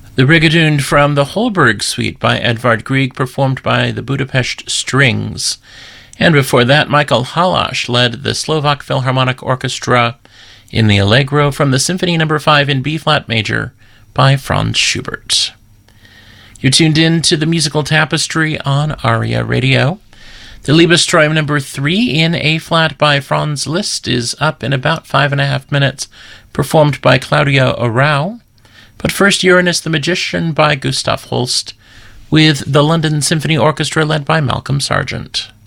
The Brigadoon from the Holberg Suite by Edvard Grieg, performed by the Budapest Strings. And before that, Michael Halász led the Slovak Philharmonic Orchestra in the Allegro from the Symphony No. 5 in B-flat major by Franz Schubert. You're tuned in to the Musical Tapestry on ARIA Radio. The Liebesträume No. 3 in A-flat by Franz Liszt is up in about 5.5 minutes, performed by Claudia Arrau. But first, Uranus the Magician by Gustav Holst, with the London Symphony Orchestra led by Malcolm Sargent.